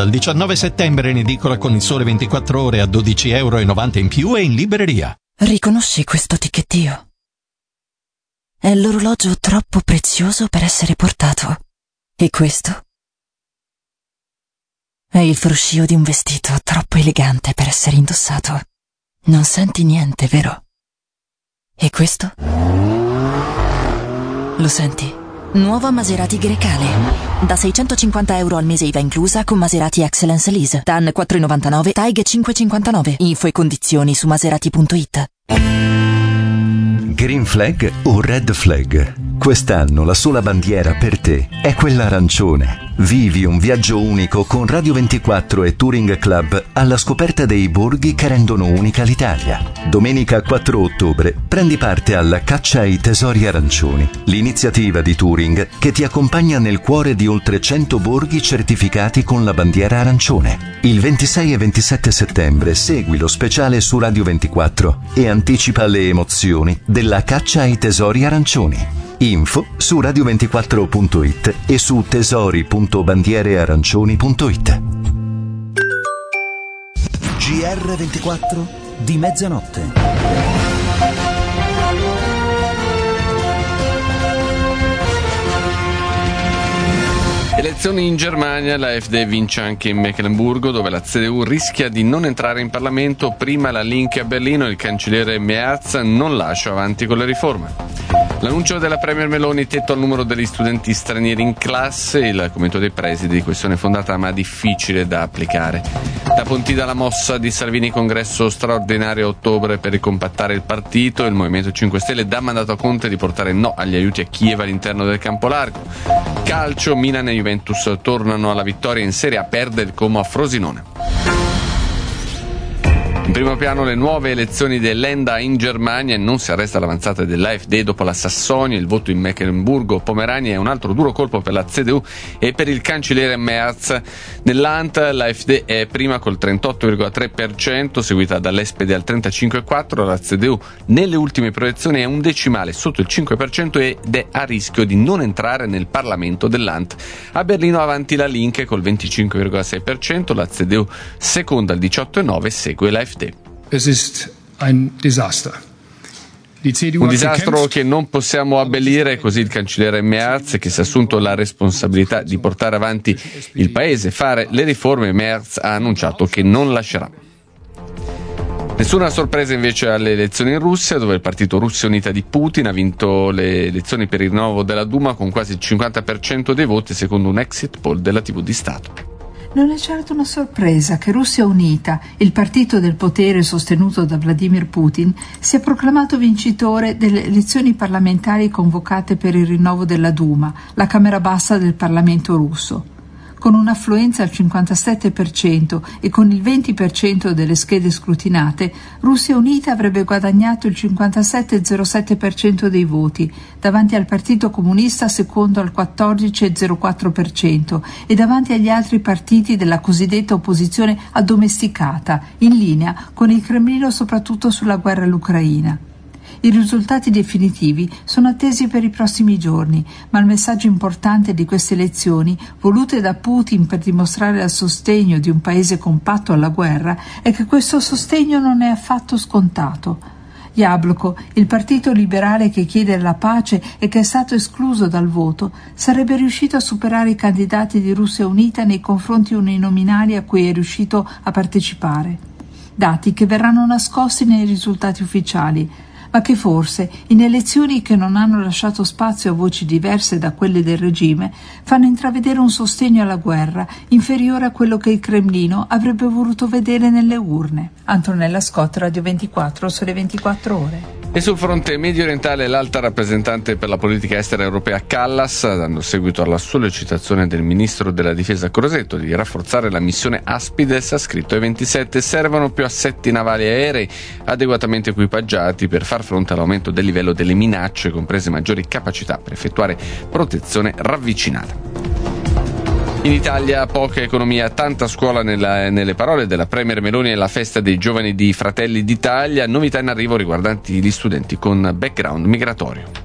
Dal 19 settembre in edicola con Il Sole 24 Ore a €12,90 in più e in libreria. Riconosci questo ticchettio? È l'orologio troppo prezioso per essere portato. E questo? È il fruscio di un vestito troppo elegante per essere indossato. Non senti niente, vero? E questo? Lo senti? Nuova Maserati Grecale. Da €650 al mese IVA inclusa con Maserati Excellence Lease. TAN 4,99, TAIG 5,59. Info e condizioni su maserati.it. Green Flag o Red Flag? Quest'anno la sola bandiera per te è quella arancione. Vivi un viaggio unico con Radio 24 e Touring Club alla scoperta dei borghi che rendono unica l'Italia. Domenica 4 ottobre prendi parte alla Caccia ai Tesori Arancioni, l'iniziativa di Touring che ti accompagna nel cuore di oltre 100 borghi certificati con la bandiera arancione. Il 26 e 27 settembre segui lo speciale su Radio 24 e anticipa le emozioni della Caccia ai Tesori Arancioni. Info su radio24.it e su tesori.bandierearancioni.it. GR24 di mezzanotte. Elezioni in Germania, la AfD vince anche in Meccansburgo, dove la CDU rischia di non entrare in Parlamento. Prima la Linke a Berlino, il cancelliere Merz non lascia avanti con le riforme. L'annuncio della Premier Meloni, tetto al numero degli studenti stranieri in classe, il commento dei presidi, questione fondata ma difficile da applicare. Da Pontida la mossa di Salvini, congresso straordinario a ottobre per ricompattare il partito, il Movimento 5 Stelle dà mandato a Conte di portare no agli aiuti a Kiev all'interno del campo largo. Calcio, Milan e Juventus tornano alla vittoria in Serie A, perde il Como a Frosinone. In primo piano le nuove elezioni dell'Enda in Germania e non si arresta l'avanzata dell'AfD dopo la Sassonia, il voto in Mecklenburgo-Pomerania è un altro duro colpo per la CDU e per il cancelliere Merz. Nell'Land l'AfD è prima col 38,3%, seguita dall'SPD al 35,4%, la CDU nelle ultime proiezioni è un decimale sotto il 5% ed è a rischio di non entrare nel Parlamento dell'Land. A Berlino avanti la Linke col 25,6%, la CDU seconda al 18,9%, segue l'AfD. Es ist ein Desaster. Un disastro che non possiamo abbellire, così il cancelliere Merz, che si è assunto la responsabilità di portare avanti il paese, fare le riforme. Merz ha annunciato che non lascerà. Nessuna sorpresa invece alle elezioni in Russia, dove il partito Russia Unita di Putin ha vinto le elezioni per il rinnovo della Duma con quasi il 50% dei voti, secondo un exit poll della TV di Stato. Non è certo una sorpresa che Russia Unita, il partito del potere sostenuto da Vladimir Putin, sia proclamato vincitore delle elezioni parlamentari convocate per il rinnovo della Duma, la Camera bassa del Parlamento russo. Con un'affluenza al 57% e con il 20% delle schede scrutinate, Russia Unita avrebbe guadagnato il 57,07% dei voti, davanti al Partito Comunista secondo al 14,04% e davanti agli altri partiti della cosiddetta opposizione addomesticata, in linea con il Cremlino soprattutto sulla guerra all'Ucraina. I risultati definitivi sono attesi per i prossimi giorni, ma il messaggio importante di queste elezioni, volute da Putin per dimostrare il sostegno di un paese compatto alla guerra, è che questo sostegno non è affatto scontato. Jabloko, il partito liberale che chiede la pace e che è stato escluso dal voto, sarebbe riuscito a superare i candidati di Russia Unita nei confronti uninominali a cui è riuscito a partecipare. Dati che verranno nascosti nei risultati ufficiali, ma che forse, in elezioni che non hanno lasciato spazio a voci diverse da quelle del regime, fanno intravedere un sostegno alla guerra inferiore a quello che il Cremlino avrebbe voluto vedere nelle urne. Antonella Scott, Radio 24, Sole 24 Ore. E sul fronte medio orientale l'alta rappresentante per la politica estera europea Kallas, dando seguito alla sollecitazione del ministro della difesa Crosetto di rafforzare la missione Aspides, ha scritto ai 27 servono più assetti navali e aerei adeguatamente equipaggiati per far fronte all'aumento del livello delle minacce, comprese maggiori capacità per effettuare protezione ravvicinata. In Italia poca economia, tanta scuola nelle parole della Premier Meloni e la festa dei giovani di Fratelli d'Italia, novità in arrivo riguardanti gli studenti con background migratorio.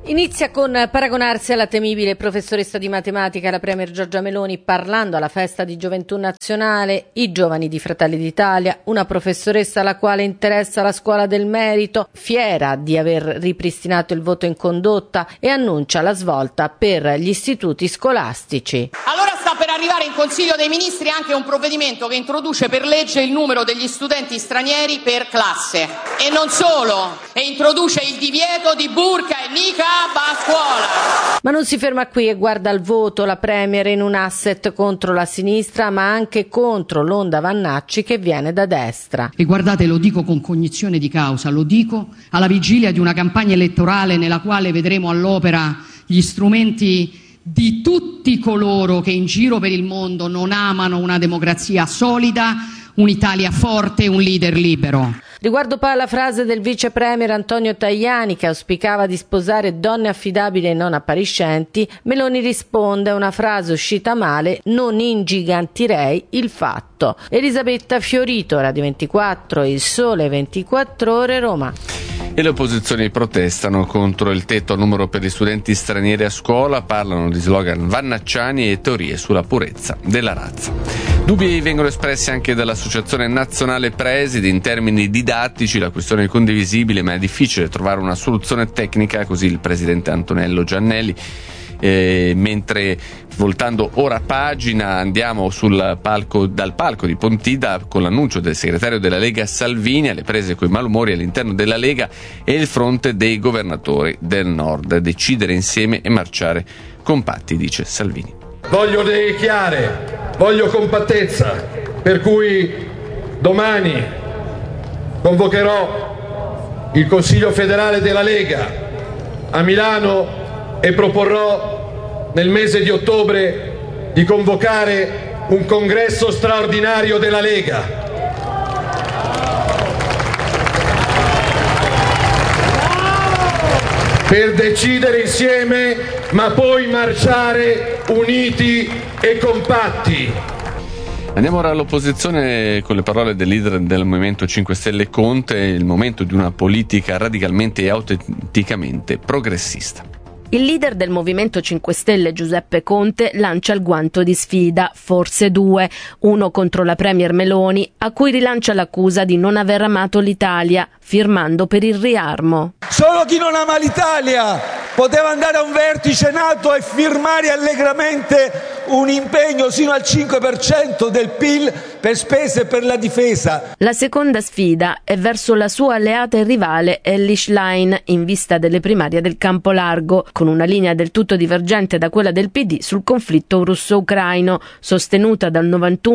Inizia con paragonarsi alla temibile professoressa di matematica, la premier Giorgia Meloni, parlando alla festa di Gioventù Nazionale, i giovani di Fratelli d'Italia, una professoressa alla quale interessa la scuola del merito, fiera di aver ripristinato il voto in condotta e annuncia la svolta per gli istituti scolastici. Allora sta per arrivare in Consiglio dei Ministri anche un provvedimento che introduce per legge il numero degli studenti stranieri per classe e non solo, e introduce il divieto di burka e niqab a scuola. Ma non si ferma qui e guarda al voto. La premier in un asset contro la sinistra, ma anche contro l'onda Vannacci che viene da destra. E guardate, lo dico con cognizione di causa, lo dico alla vigilia di una campagna elettorale nella quale vedremo all'opera gli strumenti di tutti coloro che in giro per il mondo non amano una democrazia solida, un'Italia forte, un leader libero. Riguardo poi alla frase del vice premier Antonio Tajani, che auspicava di sposare donne affidabili e non appariscenti, Meloni risponde: una frase uscita male, non ingigantirei il fatto. Elisabetta Fiorito, Radio 24, Il Sole 24 Ore, Roma. E le opposizioni protestano contro il tetto al numero per gli studenti stranieri a scuola, parlano di slogan vannacciani e teorie sulla purezza della razza. Dubbi vengono espressi anche dall'Associazione Nazionale Presidi in termini didattici. La questione è condivisibile, ma è difficile trovare una soluzione tecnica, così il presidente Antonello Giannelli. Mentre voltando ora pagina andiamo dal palco di Pontida con l'annuncio del segretario della Lega Salvini alle prese coi malumori all'interno della Lega e il fronte dei governatori del Nord. Decidere insieme e marciare compatti, dice Salvini. Voglio idee chiare, voglio compattezza, per cui domani convocherò il Consiglio federale della Lega a Milano e proporrò nel mese di ottobre di convocare un congresso straordinario della Lega. Per decidere insieme, ma poi marciare uniti e compatti. Andiamo ora all'opposizione con le parole del leader del Movimento 5 Stelle Conte, il momento di una politica radicalmente e autenticamente progressista. Il leader del Movimento 5 Stelle, Giuseppe Conte, lancia il guanto di sfida, forse due, uno contro la premier Meloni, a cui rilancia l'accusa di non aver amato l'Italia, firmando per il riarmo. Solo chi non ama l'Italia poteva andare a un vertice NATO e firmare allegramente un impegno sino al 5% del PIL per spese per la difesa. La seconda sfida è verso la sua alleata e rivale Elly Schlein, in vista delle primarie del Campo Largo, con una linea del tutto divergente da quella del PD sul conflitto russo-ucraino, sostenuta dal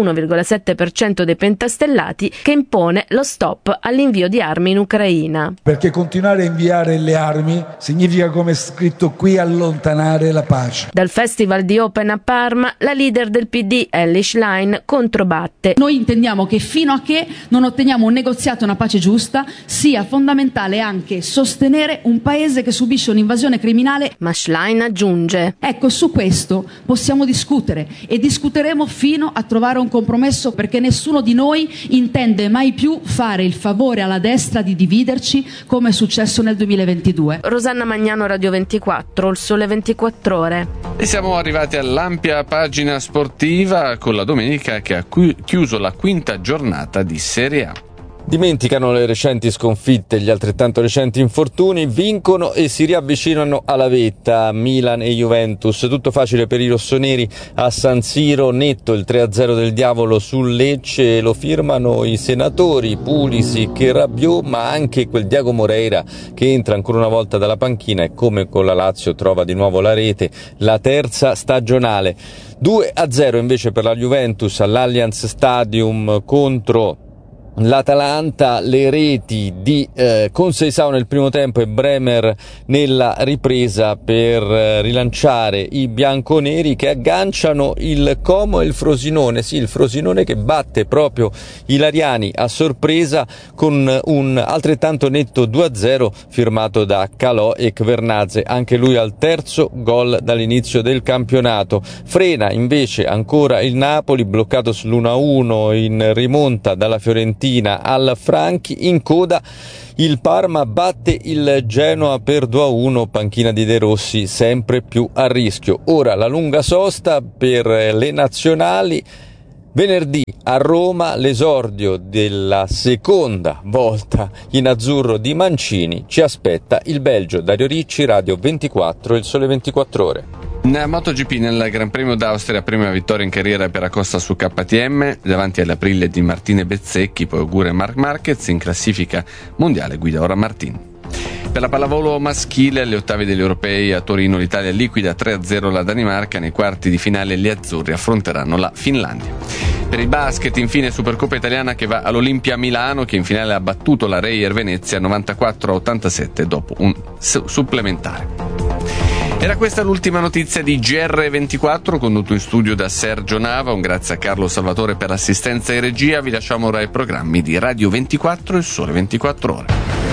91,7% dei pentastellati, che impone lo stop all'invio di armi in Ucraina. Perché continuare a inviare le armi significa, come è scritto qui, allontanare la pace. Dal Festival di Open a Parma, la leader del PD, Elly Schlein, controbatte. Noi intendiamo che fino a che non otteniamo un negoziato e una pace giusta, sia fondamentale anche sostenere un paese che subisce un'invasione criminale. Ma Schlein aggiunge: ecco, su questo possiamo discutere e discuteremo fino a trovare un compromesso, perché nessuno di noi intende mai più fare il favore alla destra di dividerci come è successo nel 2022. Rosanna Magnano, Radio 24, Il Sole 24 Ore. E siamo arrivati all'ampia pagina sportiva con la domenica che ha chiuso la quinta giornata di Serie A. Dimenticano le recenti sconfitte, gli altrettanto recenti infortuni, vincono e si riavvicinano alla vetta. Milan e Juventus, tutto facile per i rossoneri a San Siro, netto il 3-0 del Diavolo sul Lecce, lo firmano i senatori Pulisic e Rabiot, ma anche quel Diego Moreira che entra ancora una volta dalla panchina e come con la Lazio trova di nuovo la rete, la terza stagionale. 2-0 invece per la Juventus all'Allianz Stadium contro l'Atalanta, le reti di Conceição nel primo tempo e Bremer nella ripresa per rilanciare i bianconeri che agganciano il Como e il Frosinone, sì, il Frosinone che batte proprio i Lariani a sorpresa con un altrettanto netto 2-0 firmato da Calò e Kvernadze, anche lui al terzo gol dall'inizio del campionato. Frena invece ancora il Napoli, bloccato sull'1-1 in rimonta dalla Fiorentina Fiorentina al Franchi. In coda il Parma batte il Genoa per 2-1, panchina di De Rossi sempre più a rischio. Ora la lunga sosta per le nazionali. Venerdì a Roma l'esordio della seconda volta in azzurro di Mancini. Ci aspetta il Belgio. Dario Ricci, Radio 24, Il Sole 24 Ore. Nella MotoGP, nel Gran Premio d'Austria, prima vittoria in carriera per Acosta su KTM, davanti all'Aprilia di Martine Bezzecchi, poi augura Marc Marquez, in classifica mondiale guida ora Martin. Per la pallavolo maschile, alle ottavi degli europei a Torino, l'Italia liquida 3-0 la Danimarca. Nei quarti di finale gli azzurri affronteranno la Finlandia. Per il basket, infine, Supercoppa italiana che va all'Olimpia Milano, che in finale ha battuto la Reyer Venezia 94-87 dopo un supplementare. Era questa l'ultima notizia di GR24, condotto in studio da Sergio Nava. Un grazie a Carlo Salvatore per l'assistenza e regia. Vi lasciamo ora ai programmi di Radio 24 e Il Sole 24 Ore.